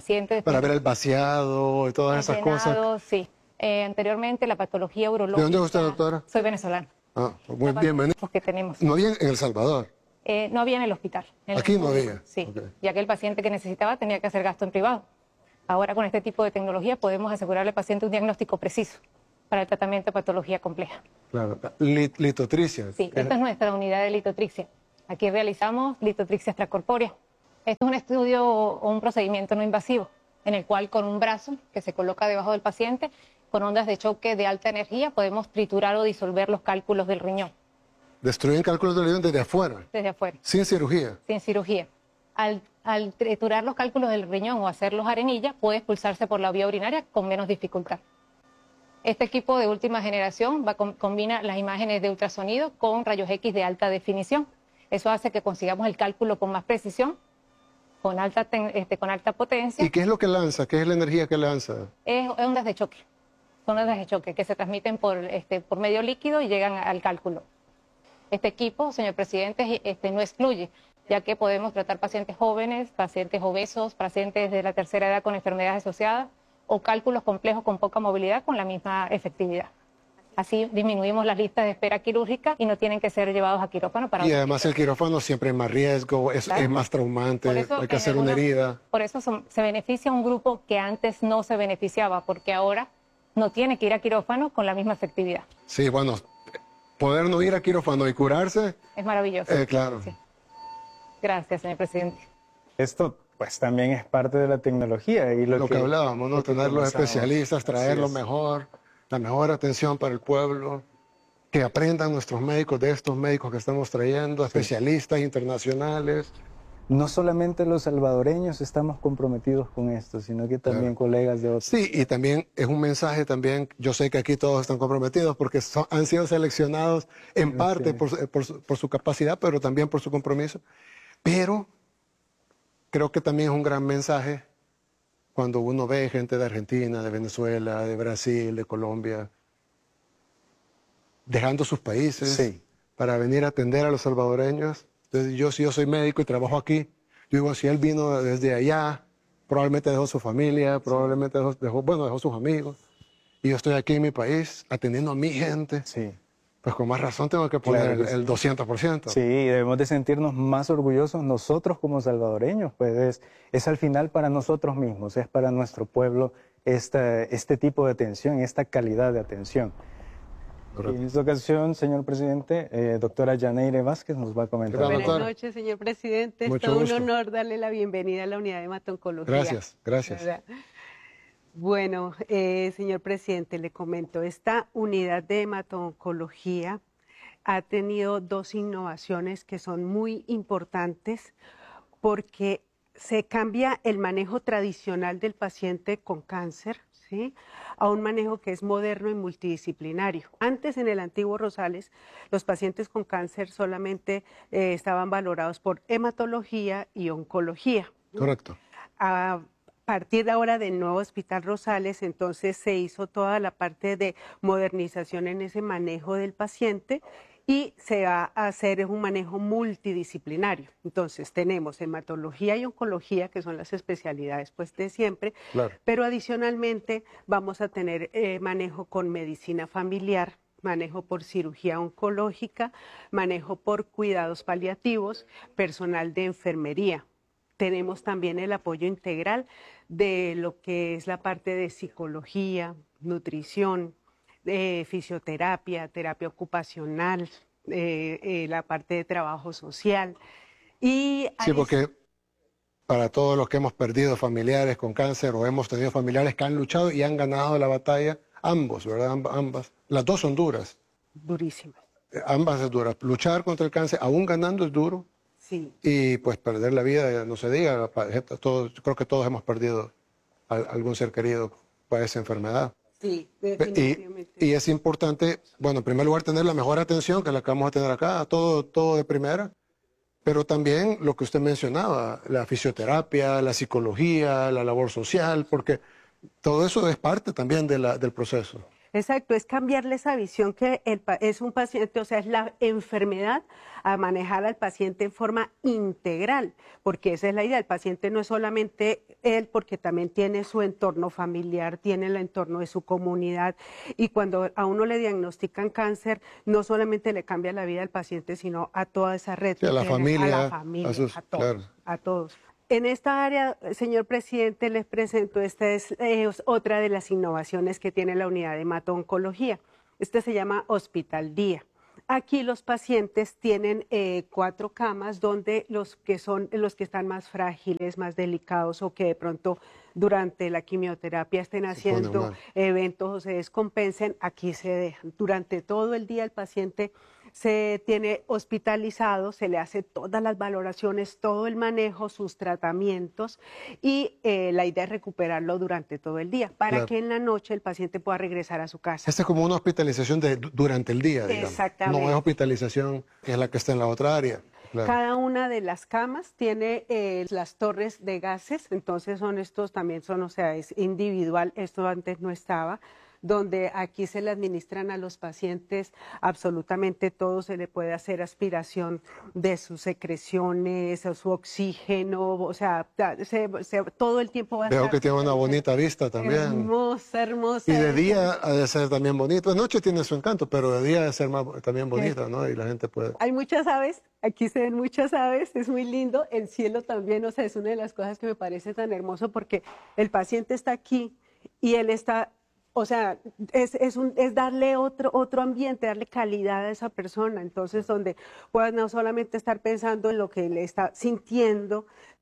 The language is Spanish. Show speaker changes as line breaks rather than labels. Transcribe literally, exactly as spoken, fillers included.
paciente...
Para ver el vaciado y todas esas cosas.
Sí. Eh, anteriormente la patología urológica...
¿De dónde es usted, doctora?
Soy venezolana.
Ah, muy bienvenido.
Que tenemos.
¿No había en El Salvador?
Eh, no había en el hospital. En
¿Aquí no había?
Sí,
Okay.
Ya que el paciente que necesitaba tenía que hacer gasto en privado. Ahora con este tipo de tecnología podemos asegurarle al paciente un diagnóstico preciso para el tratamiento de patología compleja.
Claro. Lit litotripsia.
Sí, esta es nuestra unidad de litotripsia. Aquí realizamos litotripsia extracorpórea. Esto es un estudio o un procedimiento no invasivo, en el cual con un brazo que se coloca debajo del paciente, con ondas de choque de alta energía, podemos triturar o disolver los cálculos del riñón.
Destruyen cálculos del riñón desde afuera.
Desde afuera.
Sin cirugía.
Sin cirugía. Al, al triturar los cálculos del riñón o hacerlos arenilla, puede expulsarse por la vía urinaria con menos dificultad. Este equipo de última generación va, com, combina las imágenes de ultrasonido con rayos X de alta definición. Eso hace que consigamos el cálculo con más precisión, con alta, ten, este, con alta potencia.
¿Y qué es lo que lanza? ¿Qué es la energía que lanza?
Es, es ondas de choque. Son ondas de choque que se transmiten por, este, por medio líquido y llegan al cálculo. Este equipo, señor presidente, este, no excluye, ya que podemos tratar pacientes jóvenes, pacientes obesos, pacientes de la tercera edad con enfermedades asociadas o cálculos complejos con poca movilidad con la misma efectividad. Así disminuimos las listas de espera quirúrgica y no tienen que ser llevados a quirófano. Para
y además el quirófano siempre es más riesgo, es, claro. es más traumante, eso, hay que hacer algunos, una herida.
Por eso son, se beneficia un grupo que antes no se beneficiaba, porque ahora no tiene que ir a quirófano con la misma efectividad.
Sí, bueno, poder no ir a quirófano y curarse...
Es maravilloso.
Eh, claro.
Sí. Gracias, señor presidente.
Esto pues también es parte de la tecnología. Y lo,
lo que, que hablábamos, ¿no? Tener los especialistas, traer lo mejor, la mejor atención para el pueblo, que aprendan nuestros médicos de estos médicos que estamos trayendo, sí. especialistas internacionales.
No solamente los salvadoreños estamos comprometidos con esto, sino que también claro. colegas de otros.
Sí, y también es un mensaje también, yo sé que aquí todos están comprometidos porque son, han sido seleccionados en sí, parte sí. Por, por, por su capacidad, pero también por su compromiso. Pero creo que también es un gran mensaje cuando uno ve gente de Argentina, de Venezuela, de Brasil, de Colombia, dejando sus países
sí.
para venir a atender a los salvadoreños. Entonces, yo, si yo soy médico y trabajo aquí, yo digo, si él vino desde allá, probablemente dejó su familia, probablemente dejó, dejó, bueno, dejó sus amigos, y yo estoy aquí en mi país atendiendo a mi gente.
Sí.
Pues con más razón tengo que poner claro que el, el doscientos por ciento.
Sí, debemos de sentirnos más orgullosos nosotros como salvadoreños, pues es, es al final para nosotros mismos, es para nuestro pueblo esta, este tipo de atención, esta calidad de atención. Y en esta ocasión, señor presidente, eh, doctora Yaneire Vázquez nos va a comentar.
Buenas noches, señor presidente.
Mucho
es todo
gusto.
un honor darle la bienvenida a la unidad de hematoncología.
Gracias, gracias.
¿Verdad? Bueno, eh, señor presidente, le comento, esta unidad de hematoncología ha tenido dos innovaciones que son muy importantes porque se cambia el manejo tradicional del paciente con cáncer, ¿sí?, a un manejo que es moderno y multidisciplinario. Antes, en el antiguo Rosales, los pacientes con cáncer solamente eh, estaban valorados por hematología y oncología.
Correcto.
A partir de ahora del nuevo Hospital Rosales, entonces se hizo toda la parte de modernización en ese manejo del paciente y se va a hacer un manejo multidisciplinario. Entonces tenemos hematología y oncología, que son las especialidades pues de siempre,
claro.
pero adicionalmente vamos a tener eh, manejo con medicina familiar, manejo por cirugía oncológica, manejo por cuidados paliativos, personal de enfermería. Tenemos también el apoyo integral de lo que es la parte de psicología, nutrición, Eh, fisioterapia, terapia ocupacional, eh, eh, la parte de trabajo social. Y
sí, porque para todos los que hemos perdido familiares con cáncer o hemos tenido familiares que han luchado y han ganado la batalla, ambos, ¿verdad? Amb ambas. Las dos son duras.
Durísimas.
Eh, ambas es duras. Luchar contra el cáncer, aún ganando, es duro.
Sí.
Y pues perder la vida, no se diga, todos, creo que todos hemos perdido a algún ser querido para esa enfermedad.
Sí, definitivamente.
Y, y es importante, bueno, en primer lugar, tener la mejor atención, que la que vamos a tener acá, todo, todo de primera, pero también lo que usted mencionaba, la fisioterapia, la psicología, la labor social, porque todo eso es parte también de la, del proceso.
Exacto, es cambiarle esa visión que el, es un paciente, o sea, es la enfermedad a manejar al paciente en forma integral, porque esa es la idea, el paciente no es solamente él, porque también tiene su entorno familiar, tiene el entorno de su comunidad, y cuando a uno le diagnostican cáncer, no solamente le cambia la vida al paciente, sino a toda esa red.
Sí, a la familia,
a la familia,
a, sus,
a todos,
claro.
a todos. En esta área, señor presidente, les presento, esta es eh, otra de las innovaciones que tiene la unidad de hemato-oncología. Este se llama Hospital Día. Aquí los pacientes tienen eh, cuatro camas donde los que son los que están más frágiles, más delicados o que de pronto durante la quimioterapia estén haciendo eventos o se descompensen, aquí se dejan. Durante todo el día el paciente se tiene hospitalizado, se le hace todas las valoraciones, todo el manejo, sus tratamientos y eh, la idea es recuperarlo durante todo el día para
Claro.
que en la noche el paciente pueda regresar a su casa.
Esta es como una hospitalización de, durante el día, digamos.
Exactamente.
No es hospitalización que es la que está en la otra área. Claro.
Cada una de las camas tiene eh, las torres de gases, entonces son estos también son, o sea, es individual, esto antes no estaba, donde aquí se le administran a los pacientes absolutamente todo, se le puede hacer aspiración de sus secreciones, o su oxígeno, o sea, se, se, todo el tiempo va a
Veo
estar...
que tiene una bonita vista también.
Hermosa, hermosa.
Y de día ha de ser también bonito. De noche tiene su encanto, pero de día ha de ser más, también bonita, ¿no? Y la gente puede...
Hay muchas aves, aquí se ven muchas aves, es muy lindo. El cielo también, o sea, es una de las cosas que me parece tan hermoso porque el paciente está aquí y él está... O sea, es, es, un, es darle otro, otro ambiente, darle calidad a esa persona. Entonces, donde puedas no solamente estar pensando en lo que le está sintiendo,